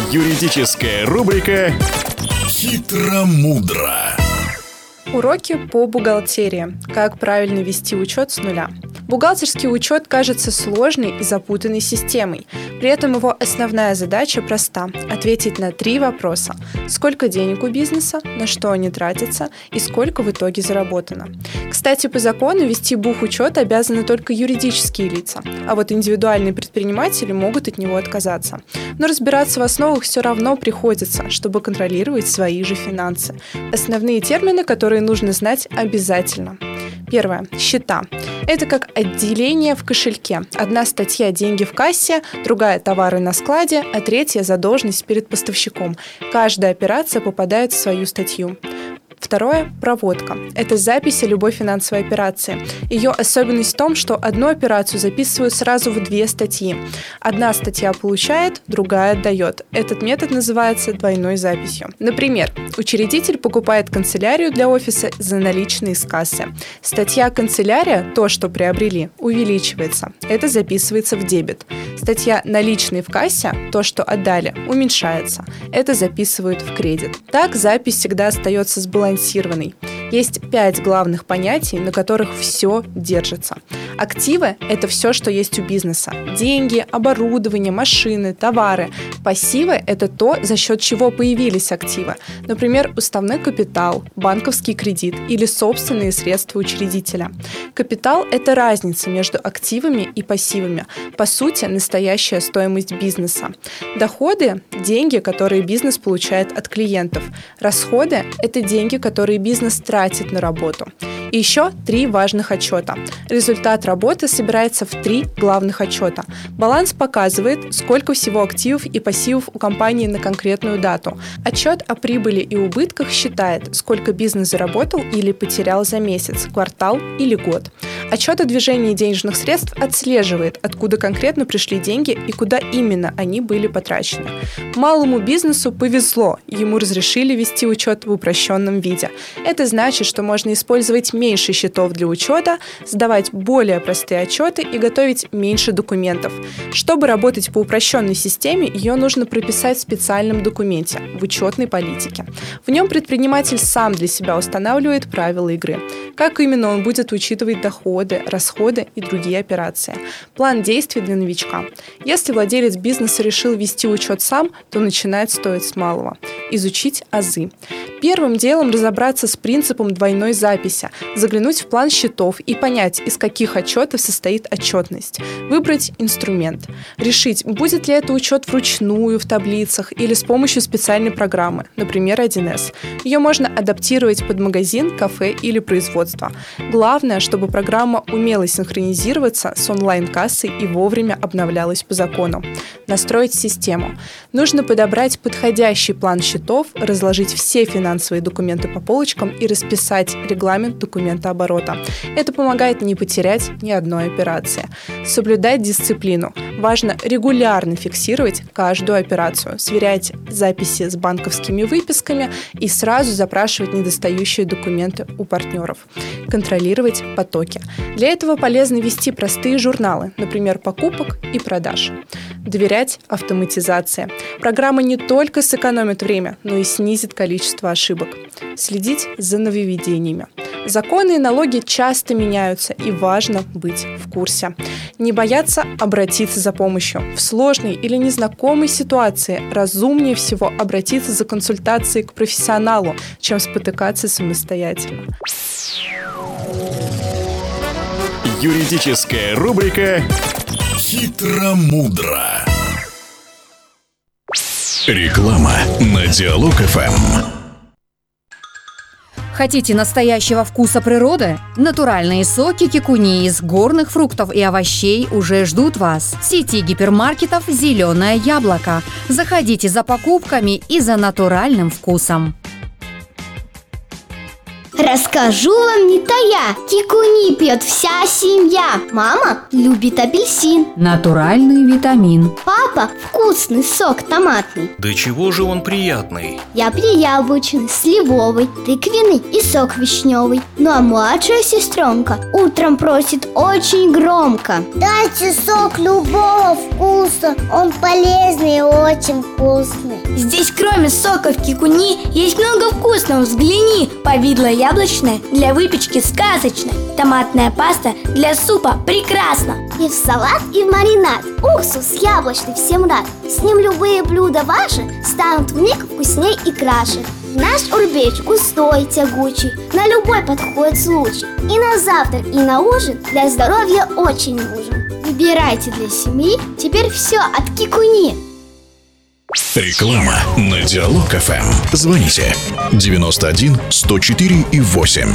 Юридическая рубрика «Хитро-мудро». Уроки по бухгалтерии. Как правильно вести учет с нуля. Бухгалтерский учет кажется сложной и запутанной системой. При этом его основная задача проста – ответить на 3 вопроса. Сколько денег у бизнеса, на что они тратятся и сколько в итоге заработано. Кстати, по закону вести бухучет обязаны только юридические лица, а вот индивидуальные предприниматели могут от него отказаться. Но разбираться в основах все равно приходится, чтобы контролировать свои же финансы. Основные термины, которые нужно знать обязательно. Первое. Счета. Это как отделение в кошельке. Одна статья – деньги в кассе, другая – товары на складе, а третья – задолженность перед поставщиком. Каждая операция попадает в свою статью. Второе – проводка. Это запись о любой финансовой операции. Ее особенность в том, что одну операцию записывают сразу в 2 статьи. Одна статья получает, другая отдает. Этот метод называется двойной записью. Например, учредитель покупает канцелярию для офиса за наличные из кассы. Статья «Канцелярия», то, что приобрели, увеличивается. Это записывается в дебет. Статья «Наличные в кассе», то, что отдали, уменьшается. Это записывают в кредит. Так запись всегда остается сбалансированной. Есть 5 главных понятий, на которых все держится. Активы – это все, что есть у бизнеса. Деньги, оборудование, машины, товары. Пассивы – это то, за счет чего появились активы. Например, уставной капитал, банковский кредит или собственные средства учредителя. Капитал – это разница между активами и пассивами. По сути, настоящая стоимость бизнеса. Доходы – деньги, которые бизнес получает от клиентов. Расходы – это деньги, которые бизнес тратит на работу. И еще 3 важных отчета. Результат работы собирается в 3 главных отчета. Баланс показывает, сколько всего активов и пассивов у компании на конкретную дату. Отчет о прибыли и убытках считает, сколько бизнес заработал или потерял за месяц, квартал или год. Отчет о движении денежных средств отслеживает, откуда конкретно пришли деньги и куда именно они были потрачены. Малому бизнесу повезло, ему разрешили вести учет в упрощенном виде. Это значит, что можно использовать меньше счетов для учета, сдавать более простые отчеты и готовить меньше документов. Чтобы работать по упрощенной системе, ее нужно прописать в специальном документе – в учетной политике. В нем предприниматель сам для себя устанавливает правила игры. Как именно он будет учитывать доходы, расходы и другие операции. План действий для новичка. Если владелец бизнеса решил вести учет сам, то начинать стоит с малого. Изучить азы. Первым делом разобраться с принципом двойной записи, заглянуть в план счетов и понять, из каких отчетов состоит отчетность. Выбрать инструмент. Решить, будет ли это учет вручную в таблицах или с помощью специальной программы, например, 1С. Ее можно адаптировать под магазин, кафе или производство. Главное, чтобы программа умела синхронизироваться с онлайн-кассой и вовремя обновлялась по закону. Настроить систему. Нужно подобрать подходящий план счетов, разложить все финансовые документы по полочкам и расписать регламент документооборота. Это помогает не потерять ни одной операции. Соблюдать дисциплину. Важно регулярно фиксировать каждую операцию, сверять записи с банковскими выписками и сразу запрашивать недостающие документы у партнеров. Контролировать потоки. Для этого полезно вести простые журналы, например, покупок и продаж. Доверять автоматизации. Программа не только сэкономит время, но и снизит количество ошибок. Следить за нововведениями. Законы и налоги часто меняются, и важно быть в курсе. Не бояться обратиться за помощью. В сложной или незнакомой ситуации разумнее всего обратиться за консультацией к профессионалу, чем спотыкаться самостоятельно. Юридическая рубрика «Хитро-мудро». Реклама на Диалог ФМ. Хотите настоящего вкуса природы? Натуральные соки кикуни из горных фруктов и овощей уже ждут вас в сети гипермаркетов «Зеленое яблоко». Заходите за покупками и за натуральным вкусом. Расскажу вам не тая, кикуни пьет вся семья. Мама любит апельсин, Натуральный витамин. папа вкусный сок томатный. Да чего же он приятный? Я пью яблочный, сливовый, тыквенный и сок вишневый. Ну а младшая сестренка утром просит очень громко: дайте сок любого вкуса, он полезный и очень вкусный. Здесь кроме соков кикуни есть много вкусного, взгляни. Повидло яблочное для выпечки сказочно. Томатная паста для супа прекрасно. И в салат, и в маринад. Уксус яблочный всем рад. С ним любые блюда ваши станут вмиг вкусней и краше. Наш урбеч густой, тягучий, на любой подходит случай. И на завтрак, и на ужин для здоровья очень нужен. Выбирайте для семьи теперь все от кикуни. Реклама на Диалог ФМ. Звоните 91 104 и 8.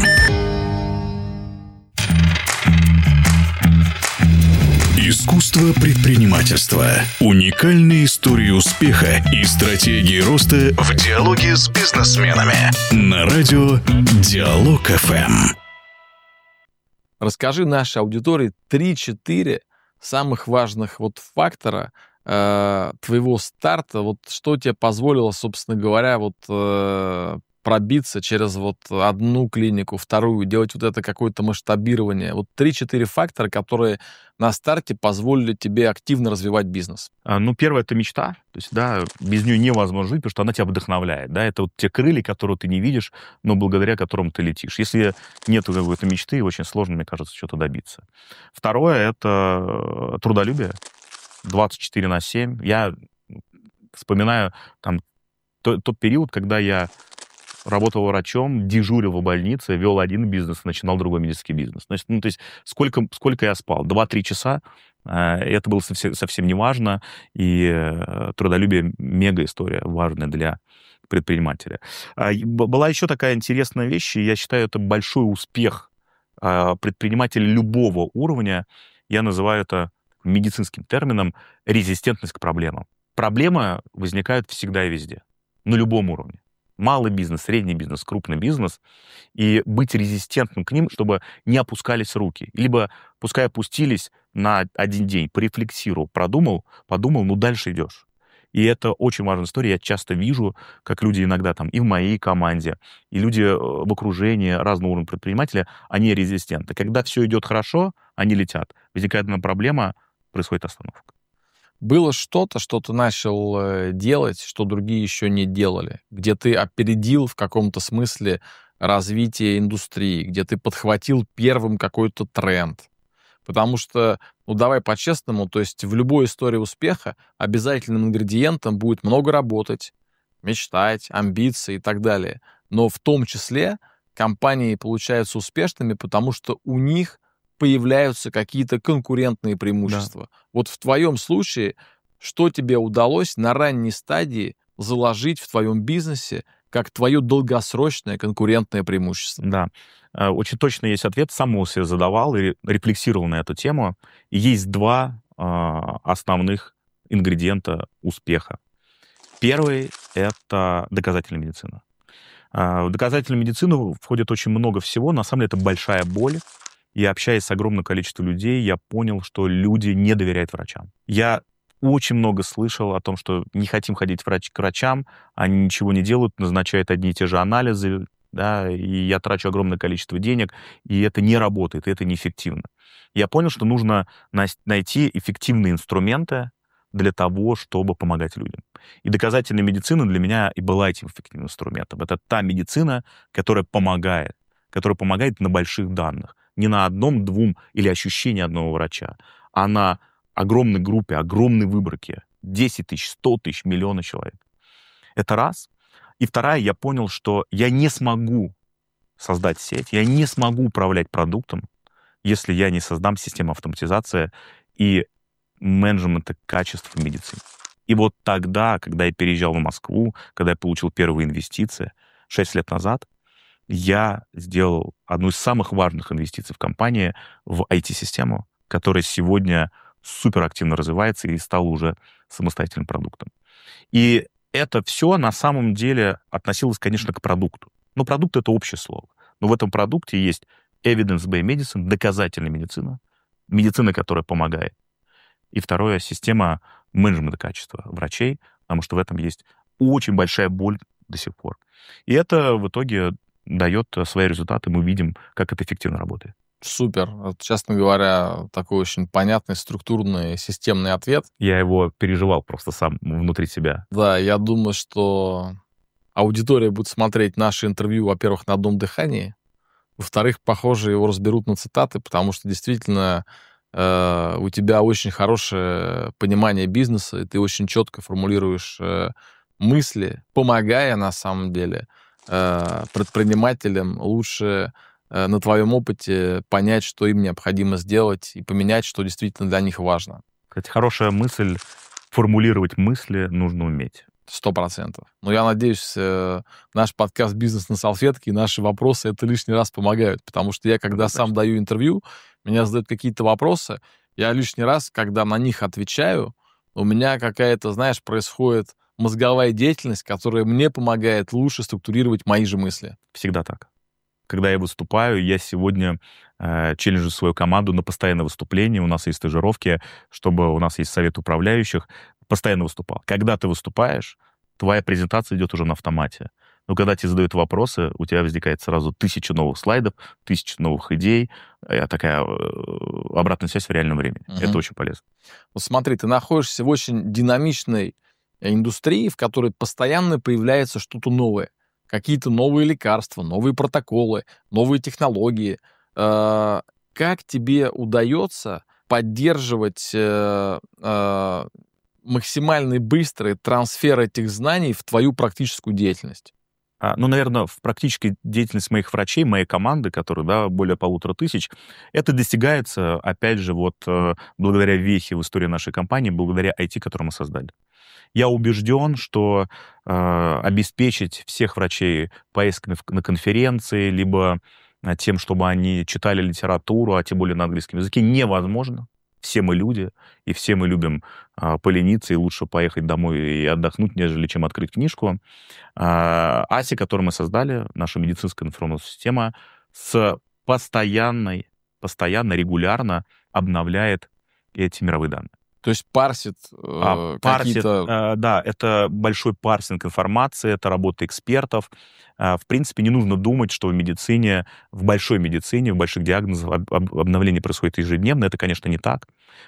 Искусство предпринимательства. Уникальные истории успеха и стратегии роста в диалоге с бизнесменами. На радио Диалог ФМ. Расскажи нашей аудитории 3-4 самых важных фактора твоего старта, что тебе позволило, собственно говоря, пробиться через одну клинику, вторую, делать это какое-то масштабирование. 3-4 фактора, которые на старте позволили тебе активно развивать бизнес. Первое — это мечта. То есть, без нее невозможно жить, потому что она тебя вдохновляет. Это те крылья, которые ты не видишь, но благодаря которым ты летишь. Если нет какой-то мечты, очень сложно, мне кажется, что-то добиться. Второе — это трудолюбие. 24/7. Я вспоминаю тот период, когда я работал врачом, дежурил в больнице, вел один бизнес, начинал другой медицинский бизнес. То есть сколько я спал? 2-3 часа. Это было совсем не важно. И трудолюбие — мега история, важная для предпринимателя. Была еще такая интересная вещь, и я считаю, это большой успех предпринимателя любого уровня. Я называю это медицинским термином резистентность к проблемам. Проблемы возникают всегда и везде, на любом уровне. Малый бизнес, средний бизнес, крупный бизнес. И быть резистентным к ним, чтобы не опускались руки. Либо пускай опустились на один день, порефлексировал, подумал, дальше идешь. И это очень важная история. Я часто вижу, как люди иногда и в моей команде, и люди в окружении разного уровня предпринимателя, они резистенты. Когда все идет хорошо, они летят. Возникает одна проблема, происходит остановка. Было что-то, что ты начал делать, что другие еще не делали, где ты опередил в каком-то смысле развитие индустрии, где ты подхватил первым какой-то тренд? Потому что, давай по-честному, то есть в любой истории успеха обязательным ингредиентом будет много работать, мечтать, амбиции и так далее. Но в том числе компании получаются успешными, потому что у них появляются какие-то конкурентные преимущества. Да. В твоем случае, что тебе удалось на ранней стадии заложить в твоем бизнесе как твое долгосрочное конкурентное преимущество? Да, очень точно есть ответ. Сам его себе задавал и рефлексировал на эту тему. И есть два основных ингредиента успеха. Первый — это доказательная медицина. В доказательную медицину входит очень много всего. На самом деле это большая боль. И общаясь с огромным количеством людей, я понял, что люди не доверяют врачам. Я очень много слышал о том, что не хотим ходить к врачам, они ничего не делают, назначают одни и те же анализы, и я трачу огромное количество денег, и это не работает, и это неэффективно. Я понял, что нужно найти эффективные инструменты для того, чтобы помогать людям. И доказательная медицина для меня и была этим эффективным инструментом. Это та медицина, которая помогает на больших данных. Не на одном, двум или ощущении одного врача, а на огромной группе, огромной выборке. 10 тысяч, 100 тысяч, миллионы человек. Это раз. И вторая, я понял, что я не смогу создать сеть, я не смогу управлять продуктом, если я не создам систему автоматизации и менеджмента качества в медицине. И тогда, когда я переезжал в Москву, когда я получил первые инвестиции 6 лет назад, я сделал одну из самых важных инвестиций в компании, в IT-систему, которая сегодня суперактивно развивается и стала уже самостоятельным продуктом. И это все на самом деле относилось, конечно, к продукту. Но продукт — это общее слово. Но в этом продукте есть evidence-based medicine, доказательная медицина, медицина, которая помогает. И второе, система менеджмента качества врачей, потому что в этом есть очень большая боль до сих пор. И это в итоге дает свои результаты. Мы видим, как это эффективно работает. Супер. Это, честно говоря, такой очень понятный, структурный, системный ответ. Я его переживал просто сам внутри себя. Да, я думаю, что аудитория будет смотреть наше интервью, во-первых, на одном дыхании, во-вторых, похоже, его разберут на цитаты, потому что действительно у тебя очень хорошее понимание бизнеса, и ты очень четко формулируешь мысли, помогая, на самом деле, предпринимателям лучше на твоем опыте понять, что им необходимо сделать, и поменять, что действительно для них важно. Кстати, хорошая мысль, формулировать мысли нужно уметь. 100%. Но я надеюсь, наш подкаст «Бизнес на салфетке» и наши вопросы это лишний раз помогают, потому что я, когда сам даю интервью, меня задают какие-то вопросы, я лишний раз, когда на них отвечаю, у меня какая-то, знаешь, происходит мозговая деятельность, которая мне помогает лучше структурировать мои же мысли. Всегда так. Когда я выступаю, я сегодня челленджу свою команду на постоянное выступление. У нас есть стажировки, чтобы у нас есть совет управляющих. Постоянно выступал. Когда ты выступаешь, твоя презентация идет уже на автомате. Но когда тебе задают вопросы, у тебя возникает сразу 1000 новых слайдов, 1000 новых идей. Такая обратная связь в реальном времени. Это очень полезно. Вот смотри, ты находишься в очень динамичной индустрии, в которой постоянно появляется что-то новое. Какие-то новые лекарства, новые протоколы, новые технологии. Как тебе удается поддерживать максимально быстрый трансфер этих знаний в твою практическую деятельность? Ну, наверное, в практической деятельности моих врачей, моей команды, которая, да, более 1500, это достигается, опять же, вот благодаря вехе в истории нашей компании, благодаря IT, которую мы создали. Я убежден, что обеспечить всех врачей поездками на конференции, либо тем, чтобы они читали литературу, а тем более на английском языке, невозможно. Все мы люди, и все мы любим полениться, и лучше поехать домой и отдохнуть, нежели чем открыть книжку. АСИ, которую мы создали, наша медицинская информационная система, постоянно, регулярно обновляет эти мировые данные. То есть парсит какие-то... Да, это большой парсинг информации, это работа экспертов. В принципе, не нужно думать, что в медицине, в большой медицине, в больших диагнозах обновление происходит ежедневно. Это, конечно, не так.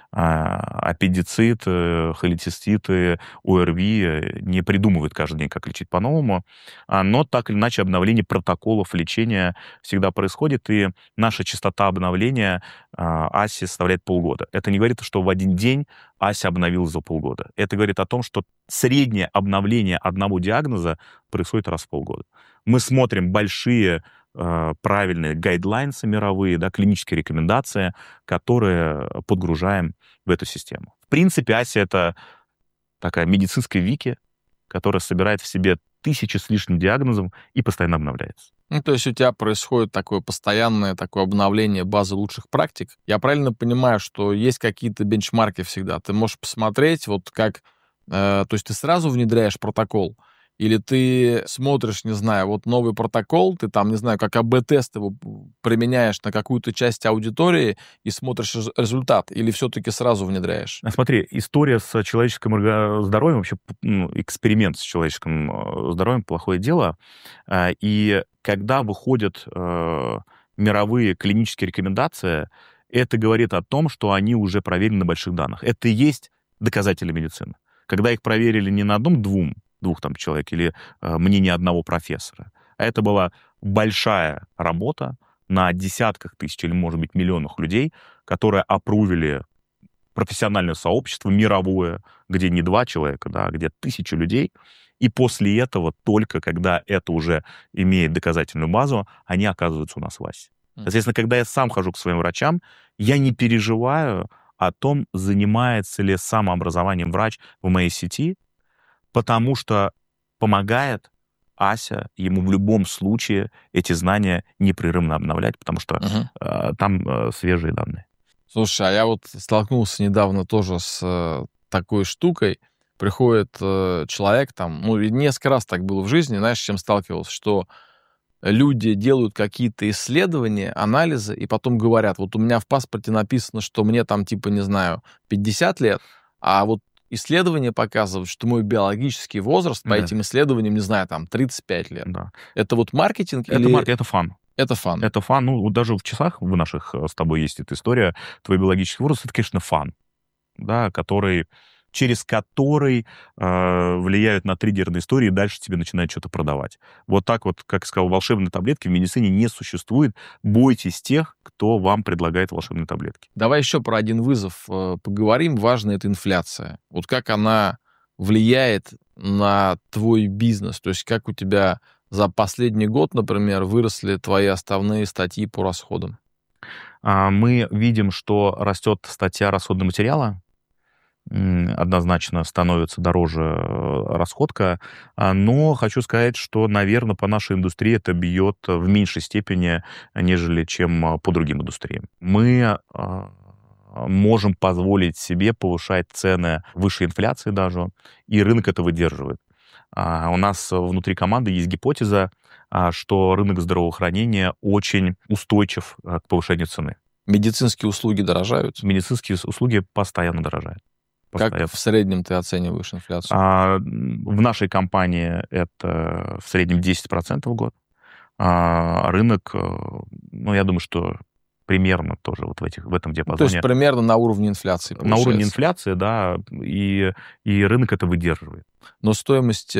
Аппендицит, холециститы, ОРВИ не придумывают каждый день, как лечить по-новому. Но так или иначе обновление протоколов лечения всегда происходит, и наша частота обновления АСИ составляет полгода. Это не говорит, что в один день АСИ обновил за полгода. Это говорит о том, что среднее обновление одного диагноза происходит раз в полгода. Мы смотрим большие правильные гайдлайнсы мировые, да, клинические рекомендации, которые подгружаем в эту систему. В принципе, АСИ — это такая медицинская вики, которая собирает в себе 1000 с лишним диагнозов и постоянно обновляется. Ну, то есть у тебя происходит такое постоянное такое обновление базы лучших практик. Я правильно понимаю, что есть какие-то бенчмарки всегда? Ты можешь посмотреть, вот как... то есть ты сразу внедряешь протокол, или ты смотришь, не знаю, вот новый протокол, ты там, не знаю, как АБ-тест его применяешь на какую-то часть аудитории и смотришь результат, или все-таки сразу внедряешь? Смотри, история с человеческим здоровьем, вообще эксперимент с человеческим здоровьем — плохое дело. И когда выходят мировые клинические рекомендации, это говорит о том, что они уже проверены на больших данных. Это и есть доказатели медицины. Когда их проверили не на двух там человек или мнение одного профессора, а это была большая работа на десятках тысяч или, может быть, миллионах людей, которые опрувили профессиональное сообщество мировое, где не 2 человека, да, а где 1000 людей. И после этого, только когда это уже имеет доказательную базу, они оказываются у нас в АСИ. Соответственно, когда я сам хожу к своим врачам, я не переживаю о том, занимается ли самообразованием врач в моей сети, потому что помогает Ася ему в любом случае эти знания непрерывно обновлять, потому что там свежие данные. Слушай, а я вот столкнулся недавно тоже с такой штукой. Приходит человек там, ну, и несколько раз так было в жизни, знаешь, с чем сталкивался, что люди делают какие-то исследования, анализы, и потом говорят, вот у меня в паспорте написано, что мне там, типа, не знаю, 50 лет, а вот исследования показывают, что мой биологический возраст по этим исследованиям, не знаю, там, 35 лет. Да. Это вот маркетинг Это или... это фан. Это фан. Это фан. Ну, даже в часах в наших с тобой есть эта история. Твой биологический возраст, это, конечно, фан, да, через который влияют на триггерные истории, и дальше тебе начинают что-то продавать. Вот так вот, как я сказал, волшебной таблетки в медицине не существует. Бойтесь тех, кто вам предлагает волшебные таблетки. Давай еще про один вызов поговорим. Важно, это инфляция. Вот как она влияет на твой бизнес? То есть как у тебя за последний год, например, выросли твои основные статьи по расходам? Мы видим, что растет статья расходного материала, однозначно становится дороже расходка, но хочу сказать, что, наверное, по нашей индустрии это бьет в меньшей степени, нежели чем по другим индустриям. Мы можем позволить себе повышать цены выше инфляции даже, и рынок это выдерживает. У нас внутри команды есть гипотеза, что рынок здравоохранения очень устойчив к повышению цены. Медицинские услуги дорожают? Медицинские услуги постоянно дорожают. Как в среднем ты оцениваешь инфляцию? В нашей компании это в среднем 10% в год. Рынок, ну, я думаю, что примерно тоже вот в этом диапазоне. То есть примерно на уровне инфляции, получается. На уровне инфляции, да, и рынок это выдерживает. Но стоимость,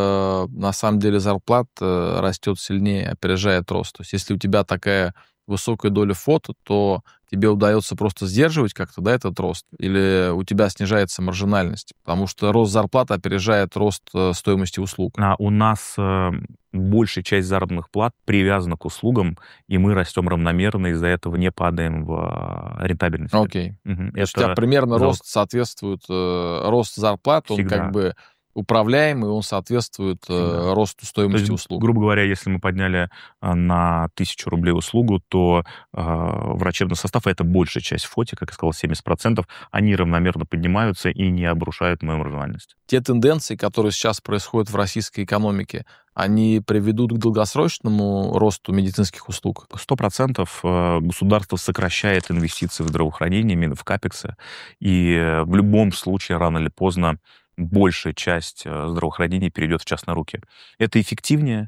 на самом деле, зарплат растет сильнее, опережает рост. То есть если у тебя такая высокая доля фото, то тебе удается просто сдерживать как-то, да, этот рост? Или у тебя снижается маржинальность? Потому что рост зарплат опережает рост стоимости услуг. У нас большая часть заработных плат привязана к услугам, и мы растем равномерно, из-за этого не падаем в рентабельности. Окей. То есть у тебя примерно рост соответствует, рост зарплат, он как бы управляемый, он соответствует росту стоимости услуг. Грубо говоря, если мы подняли на 1000 рублей услугу, то врачебный состав, это большая часть ФОТИ, как я сказал, 70%, они равномерно поднимаются и не обрушают мою маржинальность. Те тенденции, которые сейчас происходят в российской экономике, они приведут к долгосрочному росту медицинских услуг? 100% государство сокращает инвестиции в здравоохранение, именно в капексы, и в любом случае, рано или поздно, большая часть здравоохранения перейдет в частные руки. Это эффективнее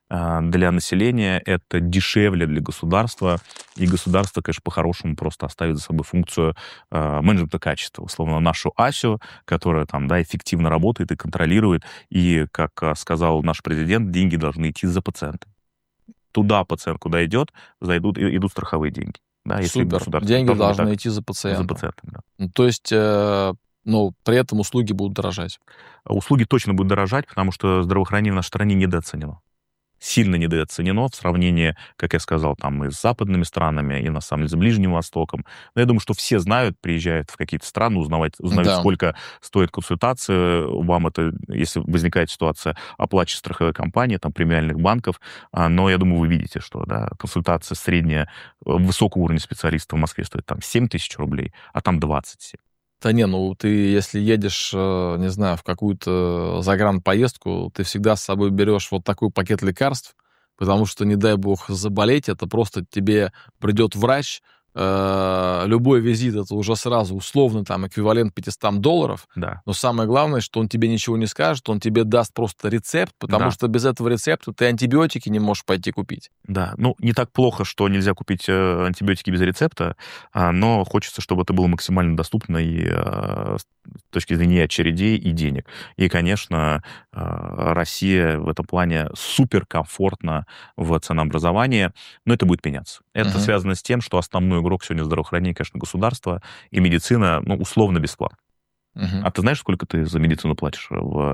для населения, это дешевле для государства, и государство, конечно, по-хорошему просто оставит за собой функцию менеджмента качества. Условно, нашу Асю, которая там, да, эффективно работает и контролирует, и, как сказал наш президент, деньги должны идти за пациентом. Туда пациент, куда идет, идут страховые деньги. Да, супер, деньги должны идти за пациентом. За пациентом, да. То есть... но при этом услуги будут дорожать. Услуги точно будут дорожать, потому что здравоохранение в нашей стране недооценено. Сильно недооценено в сравнении, как я сказал, там и с западными странами, и на самом деле с Ближним Востоком. Но я думаю, что все знают, приезжают в какие-то страны, узнают, сколько стоит консультация. Вам это, если возникает ситуация, оплачивает страховая компания, там, премиальных банков. Но я думаю, вы видите, что да, консультация средняя, высокого уровня специалиста в Москве стоит там 7 тысяч рублей, а там 27. Да не, ну ты, если едешь, не знаю, в какую-то загранпоездку, ты всегда с собой берешь вот такой пакет лекарств, потому что, не дай бог, заболеть, это просто тебе придет врач, любой визит, это уже сразу условно там эквивалент $500, да. Но самое главное, что он тебе ничего не скажет, он тебе даст просто рецепт, потому что без этого рецепта ты антибиотики не можешь пойти купить. Да, ну не так плохо, что нельзя купить антибиотики без рецепта, но хочется, чтобы это было максимально доступно и с точки зрения очередей и денег. И, конечно, Россия в этом плане суперкомфортна в ценообразовании, но это будет меняться. Это связано с тем, что основной игрок сегодня здравоохранения, конечно, государство, и медицина, ну, условно бесплатно. А ты знаешь, сколько ты за медицину платишь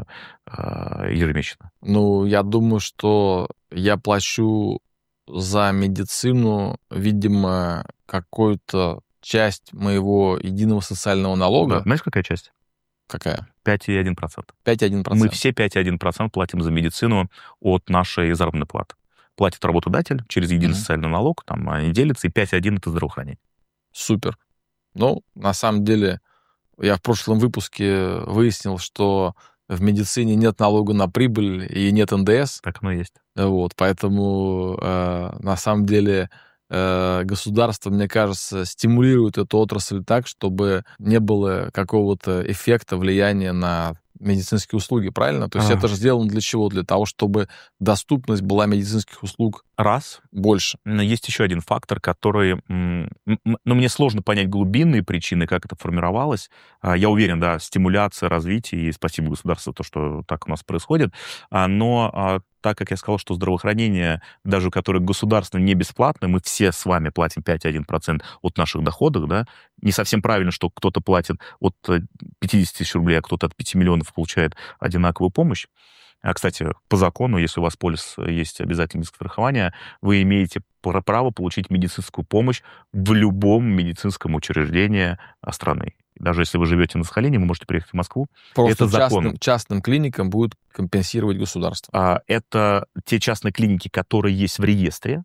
ежемесячно? Ну, я думаю, что я плачу за медицину, видимо, какую-то часть моего единого социального налога. Да. Знаешь, какая часть? Какая? 5,1%. 5,1%. Мы все 5,1% платим за медицину от нашей заработной платы. Платит работодатель через единый социальный налог, там они делятся, и 5,1 это здравоохранение. Супер. Ну, на самом деле, я в прошлом выпуске выяснил, что в медицине нет налога на прибыль и нет НДС. Так оно и есть. Вот, поэтому на самом деле государство, мне кажется, стимулирует эту отрасль так, чтобы не было какого-то эффекта влияния на медицинские услуги, правильно? То есть это же сделано для чего? Для того, чтобы доступность была медицинских услуг больше. Но есть еще один фактор, который... мне сложно понять глубинные причины, как это формировалось. Я уверен, да, стимуляция, развитие, и спасибо государству, то, что так у нас происходит. Но так как я сказал, что здравоохранение, даже которое государственно не бесплатно, мы все с вами платим 5,1% от наших доходов, да, не совсем правильно, что кто-то платит от 50 тысяч рублей, а кто-то от 5 миллионов получает одинаковую помощь. Кстати, по закону, если у вас полис есть обязательное страхование, вы имеете право получить медицинскую помощь в любом медицинском учреждении страны. Даже если вы живете на Сахалине, вы можете приехать в Москву. Просто это закон. Частным клиникам будет компенсировать государство. Это те частные клиники, которые есть в реестре.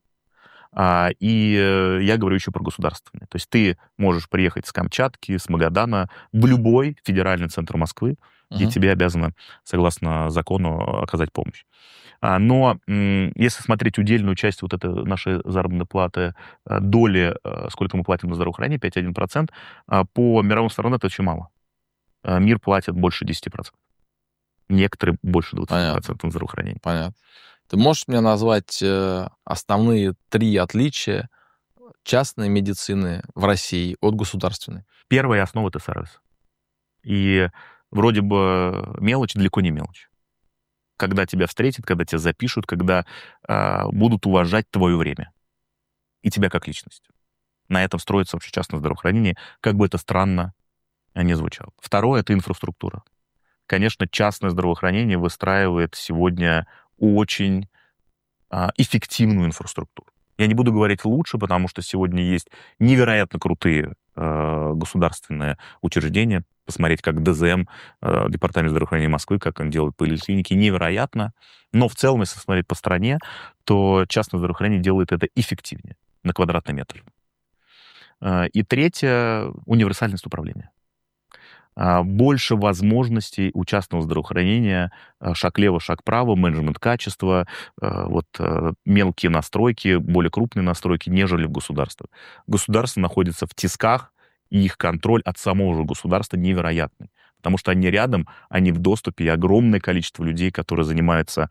И я говорю еще про государственные. То есть ты можешь приехать с Камчатки, с Магадана в любой федеральный центр Москвы, где тебе обязаны, согласно закону, оказать помощь. Но если смотреть удельную часть вот этой нашей заработной платы, доли, сколько мы платим на здравоохранение, 5,1%, по мировым сторонам это очень мало. Мир платит больше 10%. Некоторые больше 20% на здравоохранение. Понятно. Ты можешь мне назвать основные 3 отличия частной медицины в России от государственной? Первая основа — это сервис. И вроде бы мелочь, далеко не мелочь. Когда тебя встретят, когда тебя запишут, когда будут уважать твое время и тебя как личность. На этом строится вообще частное здравоохранение, как бы это странно ни звучало. Второе — это инфраструктура. Конечно, частное здравоохранение выстраивает сегодня очень эффективную инфраструктуру. Я не буду говорить лучше, потому что сегодня есть невероятно крутые государственные учреждения. Посмотреть, как ДЗМ, Департамент здравоохранения Москвы, как он делает поликлиники, невероятно. Но в целом, если смотреть по стране, то частное здравоохранение делает это эффективнее на квадратный метр. И третье — универсальность управления. Больше возможностей у частного здравоохранения, шаг лево, шаг право, менеджмент качества, мелкие настройки, более крупные настройки, нежели в государстве. Государство находится в тисках, и их контроль от самого же государства невероятный. Потому что они рядом, они в доступе, и огромное количество людей, которые занимаются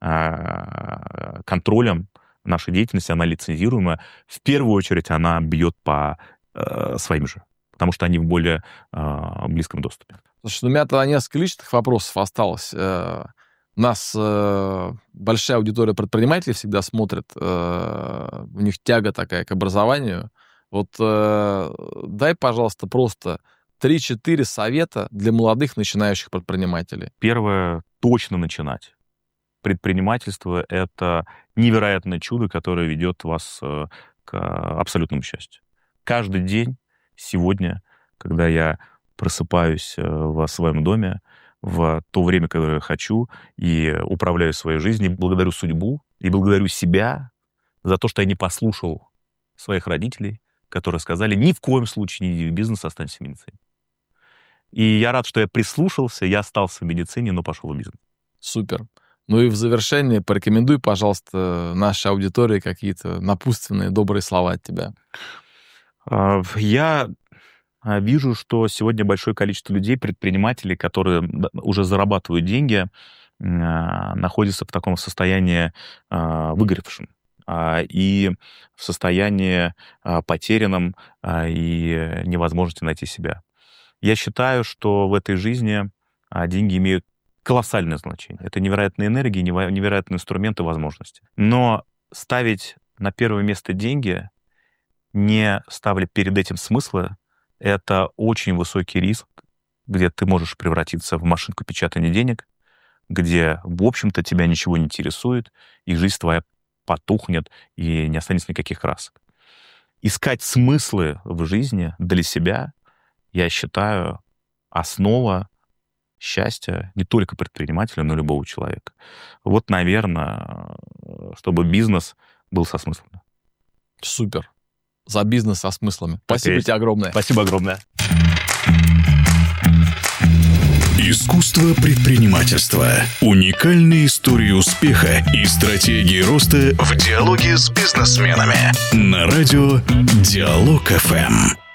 контролем нашей деятельности, она лицензируемая. В первую очередь она бьет по своим же, потому что они в более близком доступе. Слушай, у меня тогда несколько личных вопросов осталось. У нас большая аудитория предпринимателей всегда смотрит, у них тяга такая к образованию. Вот дай, пожалуйста, просто 3-4 совета для молодых начинающих предпринимателей. Первое — точно начинать. Предпринимательство — это невероятное чудо, которое ведет вас к абсолютному счастью. Каждый день сегодня, когда я просыпаюсь в своем доме, в то время, которое я хочу, и управляю своей жизнью, благодарю судьбу и благодарю себя за то, что я не послушал своих родителей, которые сказали: ни в коем случае не иди в бизнес, останься в медицине. И я рад, что я прислушался, я остался в медицине, но пошел в бизнес. Супер. Ну и в завершение порекомендуй, пожалуйста, нашей аудитории какие-то напутственные, добрые слова от тебя. Я вижу, что сегодня большое количество людей, предпринимателей, которые уже зарабатывают деньги, находятся в таком состоянии выгоревшем и в состоянии потерянном и невозможности найти себя. Я считаю, что в этой жизни деньги имеют колоссальное значение. Это невероятная энергия, невероятные инструменты, возможности. Но ставить на первое место деньги, не ставля перед этим смысла, это очень высокий риск, где ты можешь превратиться в машинку печатания денег, где, в общем-то, тебя ничего не интересует, и жизнь твоя потухнет, и не останется никаких красок. Искать смыслы в жизни для себя, я считаю, основа счастья не только предпринимателя, но и любого человека. Вот, наверное, чтобы бизнес был со смыслом. Супер. За бизнес со смыслами. Спасибо тебе огромное. Спасибо огромное. Искусство предпринимательства. Уникальные истории успеха и стратегии роста в диалоге с бизнесменами. На радио Диалог ФМ.